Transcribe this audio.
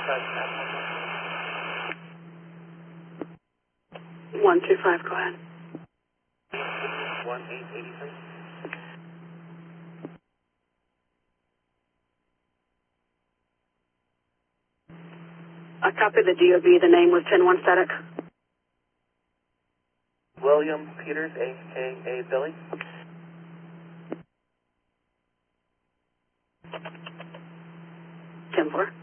125, go ahead. 1883. A copy of the DOB, the name was 10-1 static. William Peters, a.k.a. Billy. 10-4.